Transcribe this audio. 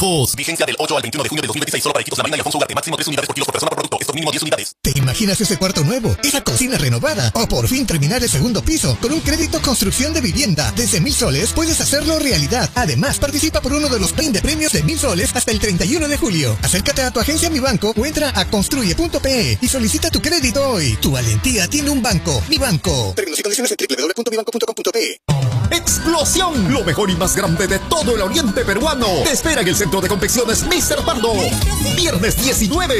Vigencia del 8 al 21 de junio de 2026 solo para equipos La Marina y Alfonso Ugarte. Máximo 3 unidades por kilo por persona por producto. Esto mínimo 10 unidades. ¿Te imaginas ese cuarto nuevo? ¿Esa cocina renovada? ¿O por fin terminar el segundo piso? Con un crédito construcción de vivienda desde 1,000 soles puedes hacerlo realidad. Además, participa por uno de los 20 premios de 1,000 soles hasta el 31 de julio. Acércate a tu agencia Mi Banco o entra a construye.pe y solicita tu crédito hoy. Tu valentía tiene un banco. Mi Banco. Términos y condiciones en www.mibanco.com.pe. ¡Explosión! Lo mejor y más grande de todo el oriente peruano te espera en el centro de confecciones Mr. Pardo. Viernes 19